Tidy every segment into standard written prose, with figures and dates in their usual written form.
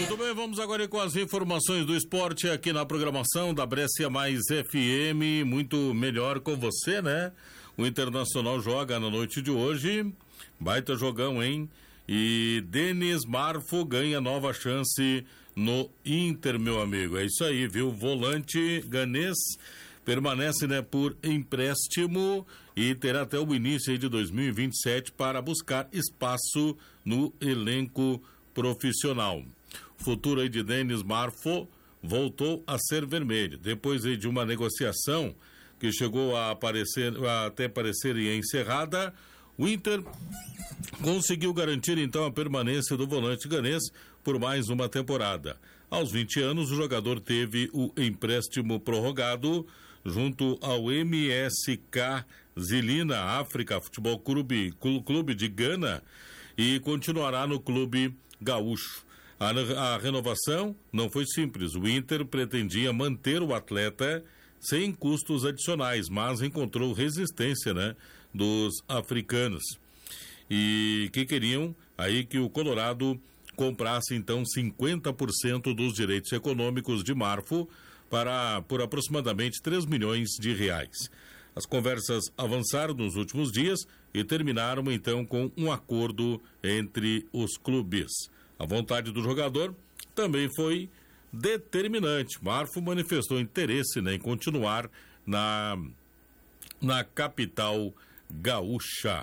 Muito bem, vamos agora com as informações do esporte aqui na programação da Brescia Mais FM, muito melhor com você, né? O Internacional joga na noite de hoje, baita jogão, hein? E Denis Marfo ganha nova chance no Inter, meu amigo. É isso aí, viu? Volante ganês permanece, né, por empréstimo e terá até o início aí de 2027 para buscar espaço no elenco profissional. O futuro aí de Denis Marfo voltou a ser vermelho. Depois aí de uma negociação que chegou a até parecer encerrada, o Inter conseguiu garantir então a permanência do volante ganês por mais uma temporada. Aos 20 anos, o jogador teve o empréstimo prorrogado junto ao MSK Zilina África Futebol Clube de Gana e continuará no clube gaúcho. A renovação não foi simples. O Inter pretendia manter o atleta sem custos adicionais, mas encontrou resistência, né, dos africanos. E que queriam aí que o Colorado comprasse então 50% dos direitos econômicos de Marfo por aproximadamente 3 milhões de reais. As conversas avançaram nos últimos dias e terminaram então com um acordo entre os clubes. A vontade do jogador também foi determinante. Marfo manifestou interesse, né, em continuar na capital gaúcha.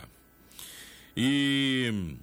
E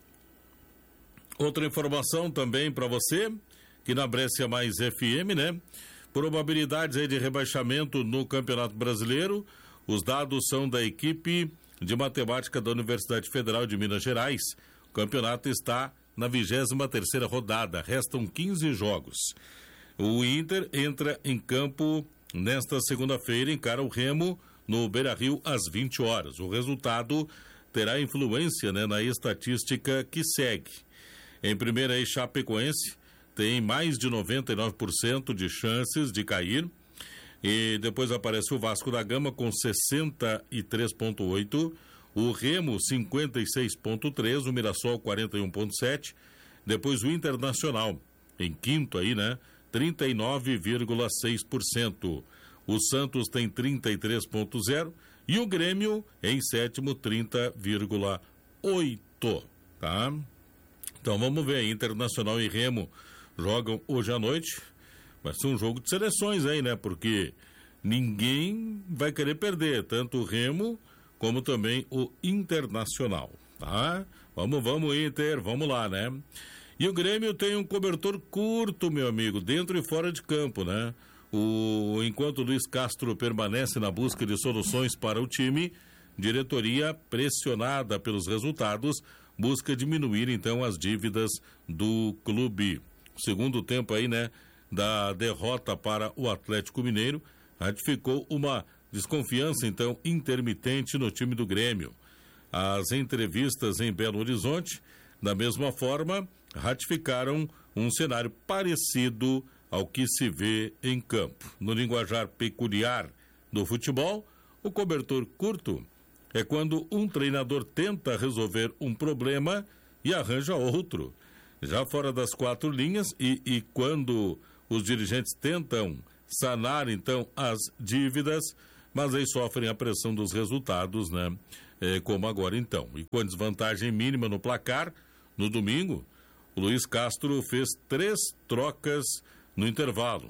outra informação também para você, que na Brescia Mais FM, né? Probabilidades aí de rebaixamento no Campeonato Brasileiro. Os dados são da equipe de matemática da Universidade Federal de Minas Gerais. O campeonato está na 23ª rodada, restam 15 jogos. O Inter entra em campo nesta segunda-feira, encara o Remo no Beira-Rio às 20 horas. O resultado terá influência, né, na estatística que segue. Em primeira, a Chapecoense tem mais de 99% de chances de cair. E depois aparece o Vasco da Gama com 63,8%, o Remo 56,3%, o Mirassol 41,7%, depois o Internacional em quinto aí, né, 39,6%. O Santos tem 33,0% e o Grêmio em sétimo 30,8%, tá? Então vamos ver, Internacional e Remo jogam hoje à noite. Vai ser um jogo de seleções aí, né? Porque ninguém vai querer perder, tanto o Remo como também o Internacional, tá? Vamos Inter, vamos lá, né? E o Grêmio tem um cobertor curto, meu amigo, dentro e fora de campo, né? Enquanto o Luiz Castro permanece na busca de soluções para o time, diretoria, pressionada pelos resultados, busca diminuir então as dívidas do clube. Segundo tempo aí, né, da derrota para o Atlético Mineiro, ratificou uma desconfiança então intermitente no time do Grêmio. As entrevistas em Belo Horizonte, da mesma forma, ratificaram um cenário parecido ao que se vê em campo. No linguajar peculiar do futebol, o cobertor curto é quando um treinador tenta resolver um problema e arranja outro. Já fora das quatro linhas e quando os dirigentes tentam sanar então as dívidas, mas aí sofrem a pressão dos resultados, né? Como agora então. E com desvantagem mínima no placar, no domingo, o Luiz Castro fez 3 trocas no intervalo.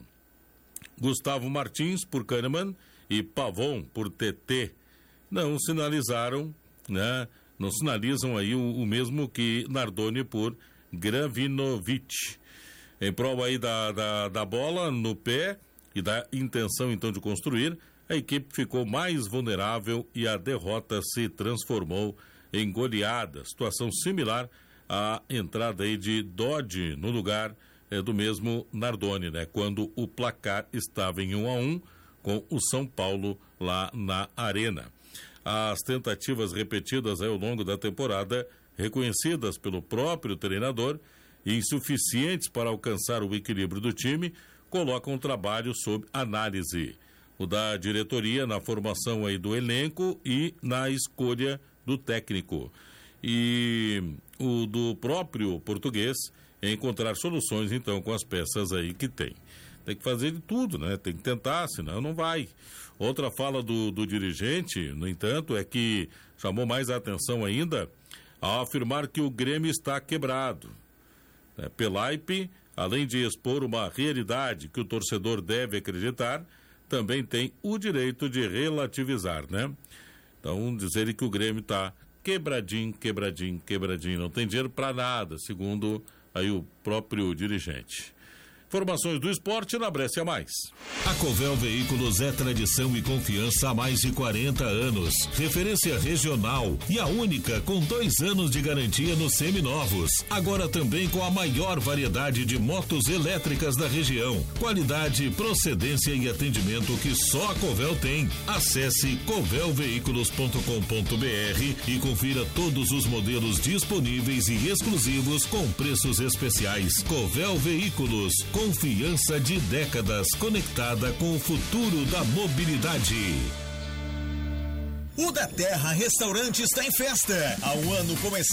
Gustavo Martins por Kahneman e Pavon por TT. Não sinalizaram, né? Não sinalizam aí o mesmo que Nardoni por Gravinovic. Em prova aí da bola no pé e da intenção então de construir, a equipe ficou mais vulnerável e a derrota se transformou em goleada. Situação similar à entrada aí de Dodge no lugar do mesmo Nardoni, né? Quando o placar estava em 1-1 com o São Paulo lá na Arena. As tentativas repetidas ao longo da temporada, reconhecidas pelo próprio treinador, insuficientes para alcançar o equilíbrio do time, colocam o trabalho sob análise. O da diretoria na formação aí do elenco e na escolha do técnico. E o do próprio português encontrar soluções, então, com as peças aí que tem. Tem que fazer de tudo, né? Tem que tentar, senão não vai. Outra fala do dirigente, no entanto, é que chamou mais a atenção ainda ao afirmar que o Grêmio está quebrado. Pelaipe, além de expor uma realidade que o torcedor deve acreditar, também tem o direito de relativizar, né? Então, dizer que o Grêmio está quebradinho, não tem dinheiro para nada, segundo aí o próprio dirigente. Informações do esporte na Brescia Mais. A Covel Veículos é tradição e confiança há mais de 40 anos. Referência regional e a única com 2 anos de garantia nos seminovos. Agora também com a maior variedade de motos elétricas da região. Qualidade, procedência e atendimento que só a Covel tem. Acesse covelveículos.com.br e confira todos os modelos disponíveis e exclusivos com preços especiais. Covel Veículos. Confiança de décadas conectada com o futuro da mobilidade. O Da Terra Restaurante está em festa. Há um ano começando